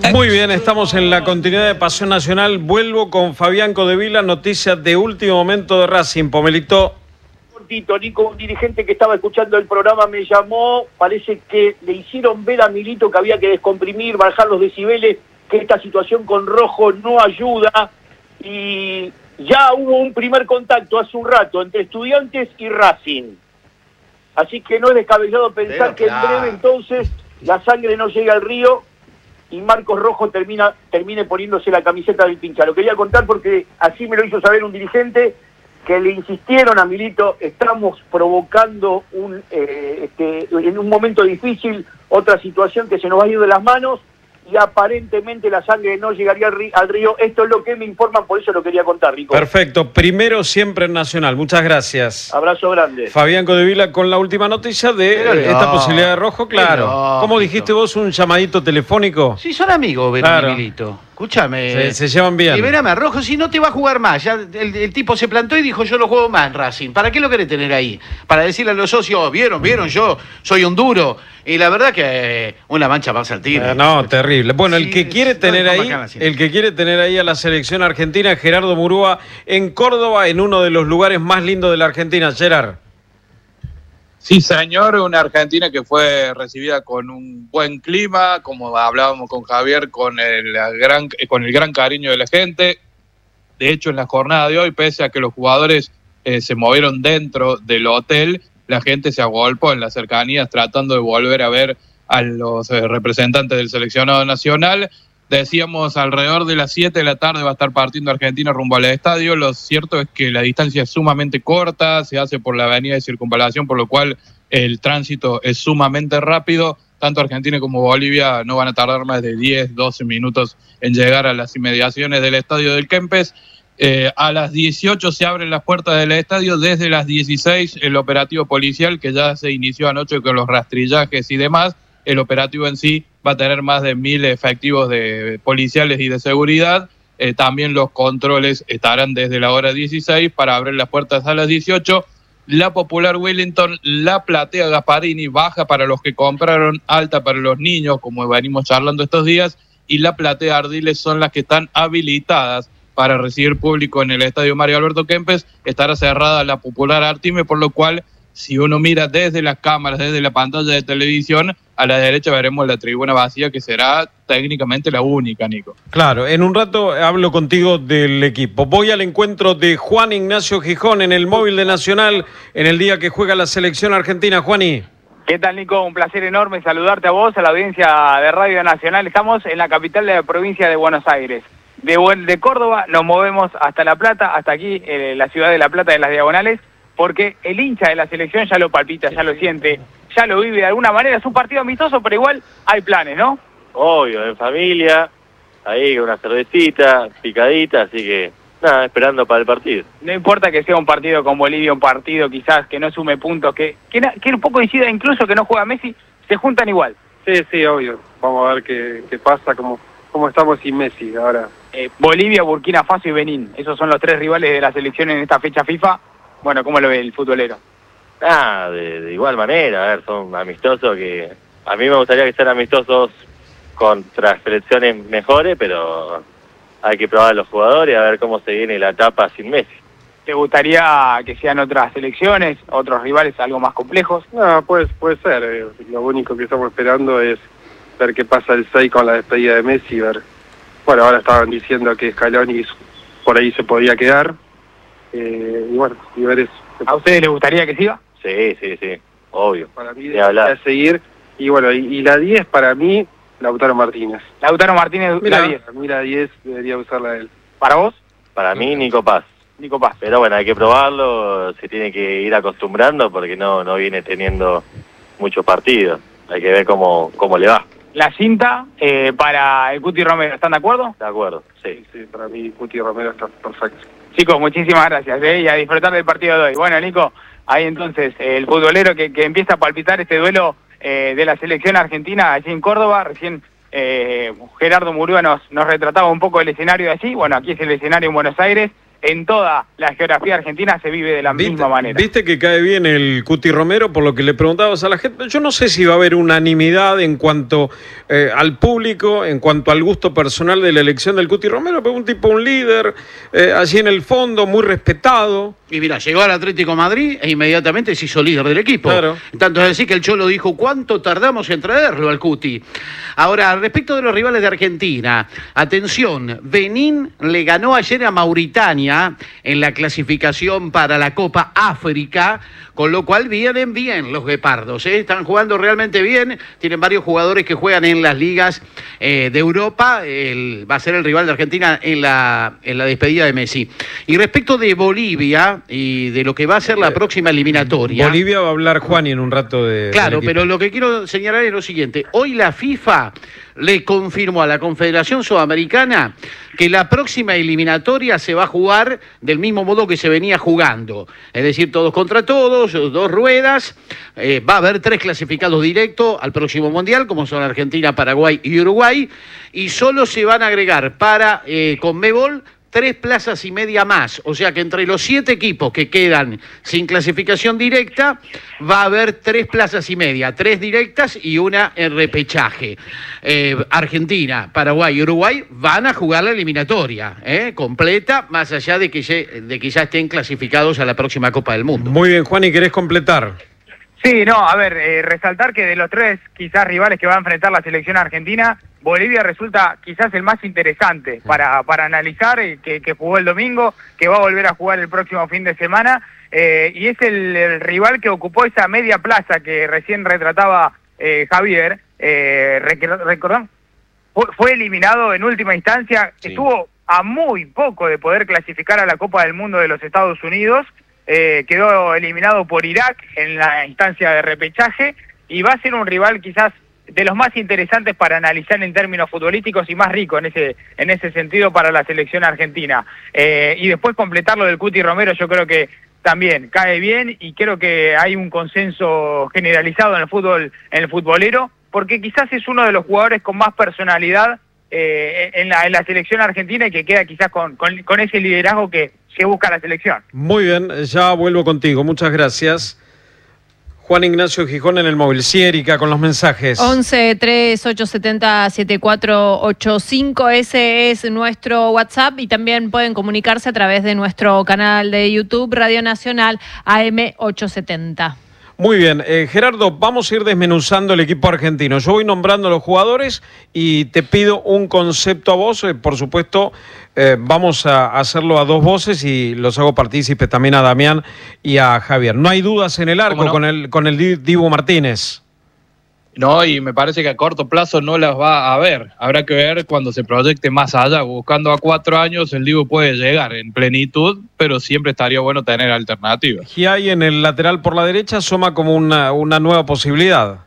Muy bien, estamos en la continuidad de Pasión Nacional. Vuelvo con Fabián Codevila, noticias de último momento de Racing. Pomelito. Cortito, Nico, un dirigente que estaba escuchando el programa me llamó, parece que le hicieron ver a Milito que había que descomprimir, bajar los decibeles, que esta situación con Rojo no ayuda, y ya hubo un primer contacto hace un rato entre Estudiantes y Racing. Así que no es descabellado pensar que en breve entonces la sangre no llega al río y Marcos Rojo termine poniéndose la camiseta del Pincha. Lo quería contar porque así me lo hizo saber un dirigente que le insistieron a Milito, estamos provocando en un momento difícil otra situación que se nos va a ir de las manos y aparentemente la sangre no llegaría al río. Esto es lo que me informan, por eso lo quería contar, Rico. Perfecto, primero siempre en Nacional. Muchas gracias. Abrazo grande. Fabián Codevila con la última noticia de esta posibilidad de Rojo, claro. ¿Cómo dijiste vos, un llamadito telefónico? Sí, son amigos, Verón y Milito. Escúchame. Se llevan bien. Libérame a Rojo, si no te va a jugar más. Ya el tipo se plantó y dijo, yo lo juego más en Racing. ¿Para qué lo querés tener ahí? Para decirle a los socios, vieron, yo soy un duro. Y la verdad que una mancha pasa al tiro. No, terrible. Bueno, el que quiere tener ahí a la selección argentina es Gerardo Murúa en Córdoba, en uno de los lugares más lindos de la Argentina. Gerard. Sí, señor, una Argentina que fue recibida con un buen clima, como hablábamos con Javier, con el gran cariño de la gente. De hecho, en la jornada de hoy, pese a que los jugadores se movieron dentro del hotel, la gente se agolpó en las cercanías tratando de volver a ver a los representantes del seleccionado nacional. Decíamos, alrededor de las 7 de la tarde va a estar partiendo Argentina rumbo al estadio. Lo cierto es que la distancia es sumamente corta, se hace por la avenida de Circunvalación, por lo cual el tránsito es sumamente rápido. Tanto Argentina como Bolivia no van a tardar más de 10, 12 minutos en llegar a las inmediaciones del estadio del Kempes. A las 18 se abren las puertas del estadio, desde las 16 el operativo policial que ya se inició anoche con los rastrillajes y demás. El operativo en sí va a tener más de 1000 efectivos de policiales y de seguridad. También los controles estarán desde la hora 16 para abrir las puertas a las 18. La Popular Wellington, la Platea Gasparini baja para los que compraron, alta para los niños, como venimos charlando estos días, y la Platea Ardiles son las que están habilitadas para recibir público en el estadio Mario Alberto Kempes. Estará cerrada la Popular Artime, por lo cual, si uno mira desde las cámaras, desde la pantalla de televisión, a la derecha veremos la tribuna vacía, que será técnicamente la única, Nico. Claro, en un rato hablo contigo del equipo. Voy al encuentro de Juan Ignacio Gijón en el móvil de Nacional en el día que juega la selección argentina. Juani. ¿Qué tal, Nico? Un placer enorme saludarte a vos, a la audiencia de Radio Nacional. Estamos en la capital de la provincia de Buenos Aires. De Córdoba nos movemos hasta La Plata, hasta aquí, la ciudad de La Plata, de las Diagonales, porque el hincha de la selección ya lo palpita, ya lo siente, ya lo vive de alguna manera. Es un partido amistoso, pero igual hay planes, ¿no? Obvio, en familia, ahí con una cervecita, picadita, así que nada, esperando para el partido. No importa que sea un partido con Bolivia, un partido quizás que no sume puntos, que un poco incida incluso que no juega Messi, se juntan igual. Sí, obvio. Vamos a ver qué pasa, cómo estamos sin Messi ahora. Bolivia, Burkina Faso y Benín, esos son los tres rivales de la selección en esta fecha FIFA. Bueno, ¿cómo lo ve el futbolero? De igual manera, a ver, son amistosos que... A mí me gustaría que sean amistosos contra selecciones mejores, pero hay que probar a los jugadores a ver cómo se viene la etapa sin Messi. ¿Te gustaría que sean otras selecciones, otros rivales algo más complejos? No, puede ser. Lo único que estamos esperando es ver qué pasa el 6 con la despedida de Messi, Bueno, ahora estaban diciendo que Scaloni por ahí se podía quedar. Y bueno, y ver eso. ¿A ustedes les gustaría que siga? Sí, obvio. Para mí debería seguir. Y bueno, y la 10 para mí, Lautaro Martínez. Lautaro Martínez, la 10. Para mí la 10 debería usarla él. ¿Para vos? Para mí, Nico Paz. Nico Paz. Pero bueno, hay que probarlo, se tiene que ir acostumbrando porque no viene teniendo muchos partidos. Hay que ver cómo le va. La cinta para el Cuti Romero, ¿están de acuerdo? De acuerdo, sí. Sí, para mí Cuti Romero está perfecto. Chicos, muchísimas gracias, y a disfrutar del partido de hoy. Bueno, Nico, ahí entonces el futbolero que empieza a palpitar este duelo de la selección argentina allí en Córdoba. Recién Gerardo Murúa nos retrataba un poco el escenario de allí. Bueno, aquí es el escenario en Buenos Aires. en toda la geografía argentina se vive de la misma manera. Viste que cae bien el Cuti Romero, por lo que le preguntabas a la gente. Yo no sé si va a haber unanimidad en cuanto al público, en cuanto al gusto personal de la elección del Cuti Romero, pero un líder, allí en el fondo, muy respetado. Y mira, llegó al Atlético de Madrid e inmediatamente se hizo líder del equipo. Claro. Tanto es decir que el Cholo dijo, ¿cuánto tardamos en traerlo al Cuti? Ahora, respecto de los rivales de Argentina, atención, Benín le ganó ayer a Mauritania en la clasificación para la Copa África, con lo cual vienen bien los guepardos, ¿eh? Están jugando realmente bien, tienen varios jugadores que juegan en las ligas de Europa, va a ser el rival de Argentina en la despedida de Messi. Y respecto de Bolivia y de lo que va a ser la próxima eliminatoria... Bolivia va a hablar Juani en un rato de... Claro, pero lo que quiero señalar es lo siguiente, hoy la FIFA le confirmó a la Confederación Sudamericana que la próxima eliminatoria se va a jugar del mismo modo que se venía jugando, es decir, todos contra todos, 2 ruedas, va a haber 3 clasificados directos al próximo Mundial, como son Argentina, Paraguay y Uruguay, y solo se van a agregar para Conmebol 3 plazas y media más, o sea que entre los 7 equipos que quedan sin clasificación directa va a haber 3 plazas y media, 3 directas y una en repechaje. Argentina, Paraguay y Uruguay van a jugar la eliminatoria completa, más allá de que ya estén clasificados a la próxima Copa del Mundo. Muy bien, Juani, ¿querés completar? Sí, no, a ver, resaltar que de los 3 quizás rivales que va a enfrentar la selección argentina, Bolivia resulta quizás el más interesante para analizar, que jugó el domingo, que va a volver a jugar el próximo fin de semana, y es el rival que ocupó esa media plaza que recién retrataba Javier, recordamos, fue eliminado en última instancia, sí. Estuvo a muy poco de poder clasificar a la Copa del Mundo de los Estados Unidos, quedó eliminado por Irak en la instancia de repechaje, y va a ser un rival quizás de los más interesantes para analizar en términos futbolísticos y más rico en ese sentido para la selección argentina. Y después completarlo del Cuti Romero, yo creo que también cae bien y creo que hay un consenso generalizado en el fútbol, en el futbolero, porque quizás es uno de los jugadores con más personalidad en la selección argentina y que queda quizás con ese liderazgo que busca la selección. Muy bien, ya vuelvo contigo, muchas gracias. Juan Ignacio Gijón en el móvil. Sí, Erika, con los mensajes. 11-3870-7485, ese es nuestro WhatsApp y también pueden comunicarse a través de nuestro canal de YouTube, Radio Nacional AM870. Muy bien, Gerardo, vamos a ir desmenuzando el equipo argentino. Yo voy nombrando a los jugadores y te pido un concepto a vos. Por supuesto, vamos a hacerlo a 2 voces y los hago partícipes también a Damián y a Javier. No hay dudas en el arco con el Dibu Martínez. No, y me parece que a corto plazo no las va a haber. Habrá que ver cuando se proyecte más allá. Buscando a 4 años, el Dibu puede llegar en plenitud, pero siempre estaría bueno tener alternativas. Y hay en el lateral por la derecha asoma como una nueva posibilidad.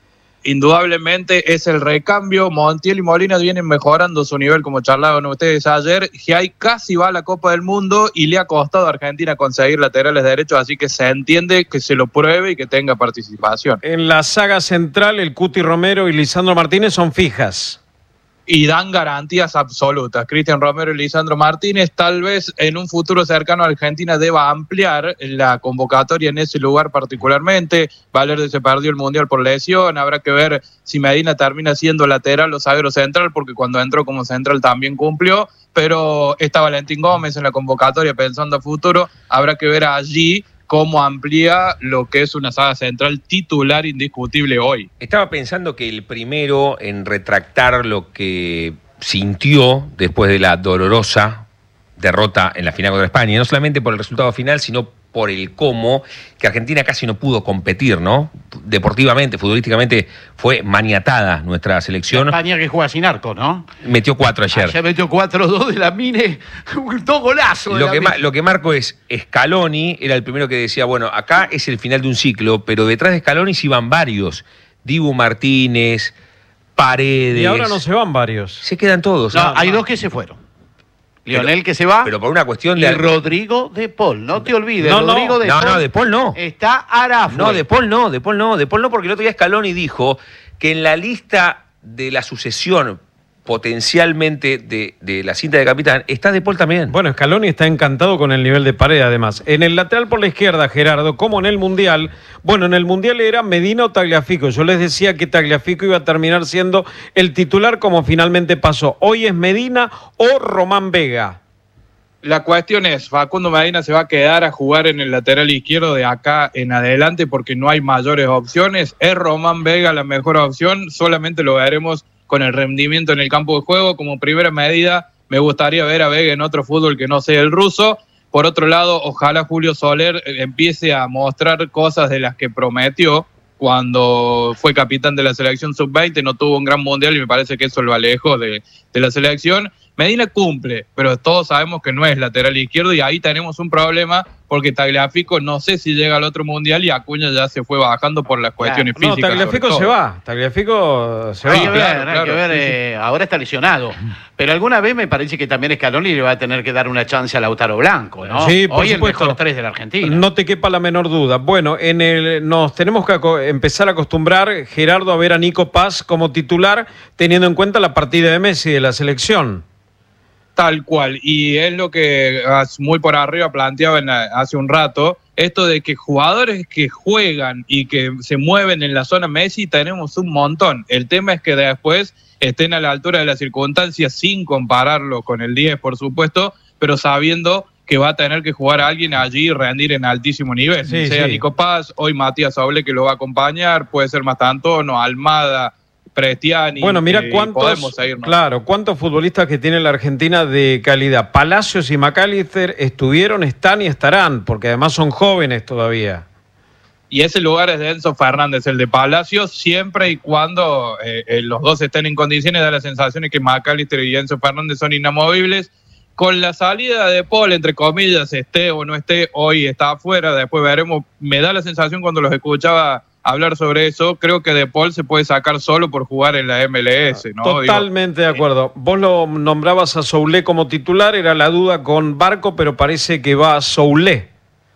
Indudablemente es el recambio. Montiel y Molina vienen mejorando su nivel, como charlaban ustedes ayer. Giai casi va a la Copa del Mundo y le ha costado a Argentina conseguir laterales derechos, así que se entiende que se lo pruebe y que tenga participación. En la saga central, el Cuti Romero y Lisandro Martínez son fijas. Y dan garantías absolutas. Cristian Romero y Lisandro Martínez, tal vez en un futuro cercano Argentina deba ampliar la convocatoria en ese lugar particularmente. Valverde se perdió el Mundial por lesión, habrá que ver si Medina termina siendo lateral o zaguero central, porque cuando entró como central también cumplió, pero está Valentín Gómez en la convocatoria pensando a futuro, habrá que ver allí cómo amplía lo que es una saga central titular indiscutible hoy. Estaba pensando que el primero en retractar lo que sintió después de la dolorosa derrota en la final contra España, no solamente por el resultado final, sino por el cómo, que Argentina casi no pudo competir, ¿no? Deportivamente, futbolísticamente, fue maniatada nuestra selección. España que juega sin arco, ¿no? Metió 4 ayer. Ayer metió 4-2 de la Mine, 2 golazos. Lo que marco es, Scaloni era el primero que decía, bueno, acá es el final de un ciclo, pero detrás de Scaloni sí van varios. Dibu Martínez, Paredes. Y ahora no se van varios. Se quedan todos. No, hay 2 que se fueron. Lionel que se va. Pero por una cuestión de... Y Rodrigo de Paul, no te olvides. Rodrigo de Paul. No, de Paul no. Está Arafue. No, de Paul no, porque el otro día Scaloni dijo que en la lista de la sucesión potencialmente de la cinta de capitán, está De Paul también. Bueno, Scaloni está encantado con el nivel de Paredes, además. En el lateral por la izquierda, Gerardo, como en el Mundial, bueno, en el Mundial era Medina o Tagliafico. Yo les decía que Tagliafico iba a terminar siendo el titular, como finalmente pasó. Hoy es Medina o Román Vega. La cuestión es, Facundo Medina se va a quedar a jugar en el lateral izquierdo de acá en adelante porque no hay mayores opciones. ¿Es Román Vega la mejor opción? Solamente lo veremos con el rendimiento en el campo de juego. Como primera medida, me gustaría ver a Vega en otro fútbol que no sea el ruso. Por otro lado, ojalá Julio Soler empiece a mostrar cosas de las que prometió cuando fue capitán de la selección sub-20, no tuvo un gran mundial y me parece que eso lo alejó de la selección. Medina cumple, pero todos sabemos que no es lateral izquierdo y ahí tenemos un problema porque Tagliafico no sé si llega al otro mundial y Acuña ya se fue bajando por las cuestiones físicas. No, Tagliafico se va, Tagliafico se va. Hay que ver, ahora está lesionado. Pero alguna vez me parece que también Scaloni le va a tener que dar una chance a Lautaro Blanco, ¿no? Sí, por Hoy supuesto. el mejor 3 de la Argentina. No te quepa la menor duda. Bueno, nos tenemos que empezar a acostumbrar, Gerardo, a ver a Nico Paz como titular, teniendo en cuenta la partida de Messi de la selección. Tal cual, y es lo que muy por arriba planteaba hace un rato, esto de que jugadores que juegan y que se mueven en la zona Messi tenemos un montón. El tema es que después estén a la altura de las circunstancias sin compararlo con el 10, por supuesto, pero sabiendo que va a tener que jugar a alguien allí y rendir en altísimo nivel. Sí, sea sí. Nico Paz, hoy Matías Soble que lo va a acompañar, puede ser Mastantuono, Almada, Prestiani. Bueno, mira cuántos futbolistas que tiene la Argentina de calidad. Palacios y McAllister estuvieron, están y estarán, porque además son jóvenes todavía. Y ese lugar es de Enzo Fernández, el de Palacios, siempre y cuando los dos estén en condiciones, da la sensación de que McAllister y Enzo Fernández son inamovibles. Con la salida de Paul, entre comillas, esté o no esté, hoy está afuera, después veremos. Me da la sensación cuando los escuchaba hablar sobre eso, creo que De Paul se puede sacar solo por jugar en la MLS, ¿no? Totalmente de acuerdo. Vos lo nombrabas a Soulé como titular, era la duda con Barco, pero parece que va a Soulé.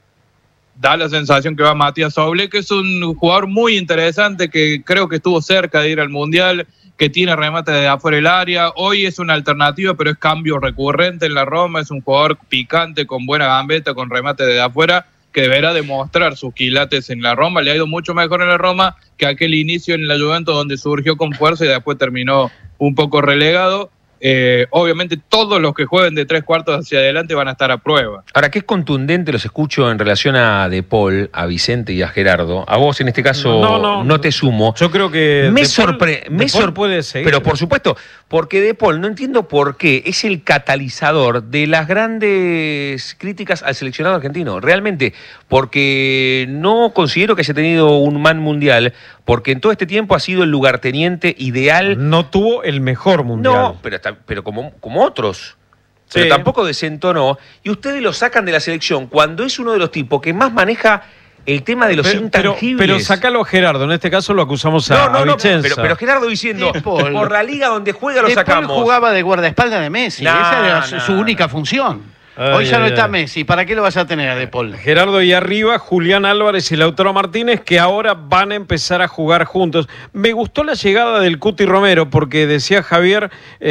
Da la sensación que va Matías Soble, que es un jugador muy interesante, que creo que estuvo cerca de ir al Mundial, que tiene remate de afuera del área. Hoy es una alternativa, pero es cambio recurrente en la Roma, es un jugador picante, con buena gambeta, con remate de afuera, que deberá demostrar sus quilates en la Roma. Le ha ido mucho mejor en la Roma que aquel inicio en la Juventus donde surgió con fuerza y después terminó un poco relegado. Obviamente todos los que jueguen de 3/4 hacia adelante van a estar a prueba. Ahora, qué contundente los escucho en relación a De Paul, a Vicente y a Gerardo. A vos en este caso no te sumo. Yo creo que me sorprende, puede seguir. Pero por supuesto, porque De Paul, no entiendo por qué, es el catalizador de las grandes críticas al seleccionado argentino. Realmente, porque no considero que haya tenido un man mundial, porque en todo este tiempo ha sido el lugarteniente ideal. No tuvo el mejor mundial. No, pero como otros. Sí. Pero tampoco desentonó. Y ustedes lo sacan de la selección cuando es uno de los tipos que más maneja el tema de los intangibles. Pero sácalo a Gerardo, en este caso lo acusamos a Vicenza. Pero Gerardo diciendo, por la liga donde juega lo sacamos. Paul jugaba de guardaespaldas de Messi, esa era su única función. Hoy ya no está Messi, ¿para qué lo vas a tener a De Paul? Gerardo, y arriba Julián Álvarez y Lautaro Martínez, que ahora van a empezar a jugar juntos. Me gustó la llegada del Cuti Romero, porque decía Javier,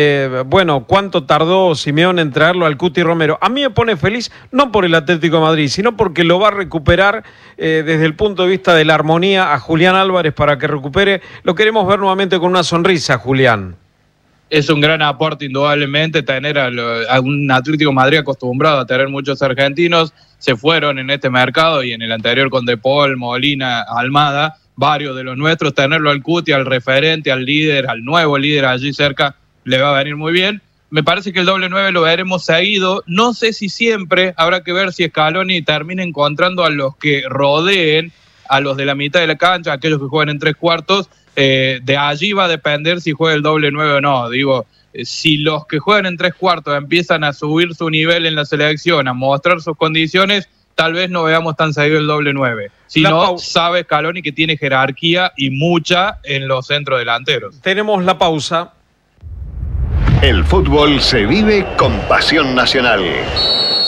cuánto tardó Simeone en traerlo al Cuti Romero. A mí me pone feliz, no por el Atlético de Madrid, sino porque lo va a recuperar desde el punto de vista de la armonía a Julián Álvarez para que recupere. Lo queremos ver nuevamente con una sonrisa, Julián. Es un gran aporte, indudablemente, tener a un Atlético de Madrid acostumbrado a tener muchos argentinos. Se fueron en este mercado y en el anterior con De Paul, Molina, Almada, varios de los nuestros. Tenerlo al Cuti, al referente, al líder, al nuevo líder allí cerca, le va a venir muy bien. Me parece que el doble 9 lo veremos seguido. No sé si siempre, habrá que ver si Scaloni termina encontrando a los que rodeen, a los de la mitad de la cancha, aquellos que juegan en 3/4. De allí va a depender si juega el doble 9 o no. Digo, si los que juegan en 3/4 empiezan a subir su nivel en la selección, a mostrar sus condiciones, tal vez no veamos tan seguido el doble 9. Si no, sabe Scaloni que tiene jerarquía y mucha en los centros delanteros. Tenemos la pausa. El fútbol se vive con pasión nacional.